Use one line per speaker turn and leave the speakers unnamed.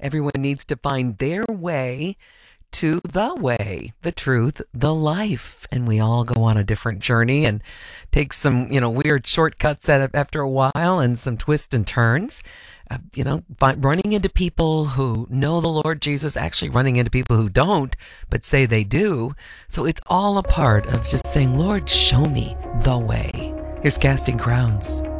Everyone needs to find their way to the way, the truth, the life. And we all go on a different journey and take some, weird shortcuts after a while and some twists and turns. Running into people who know the Lord Jesus, actually running into people who don't, but say they do. So it's all a part of just saying, Lord, show me the way. Here's Casting Crowns.